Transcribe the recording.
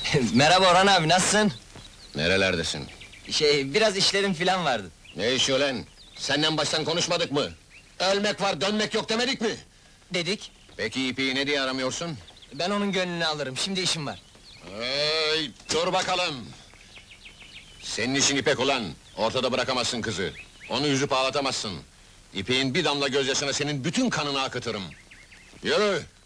Merhaba Orhan abi, nasılsın? Nerelerdesin? Biraz işlerim filan vardı. Ne iş ulan? Senden baştan konuşmadık mı? Ölmek var, dönmek yok demedik mi? Dedik, Peki ipiyi ne diye aramıyorsun? ben onun gönlünü alırım, şimdi işim var. Hey, dur bakalım! Senin işin İpek ulan, ortada bırakamazsın kızı. Onu üzüp ağlatamazsın. İpek'in bir damla gözyaşına senin bütün kanını akıtırım. Yürü!